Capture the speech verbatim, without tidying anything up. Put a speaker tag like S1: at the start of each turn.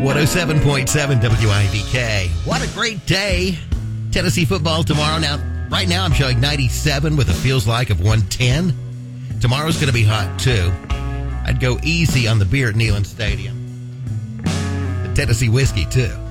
S1: one oh seven point seven W I V K. What a great day. Tennessee football tomorrow. Now, right now I'm showing ninety-seven with a feels like of one ten. Tomorrow's going to be hot, too. I'd go easy on the beer at Neyland Stadium. The Tennessee whiskey, too.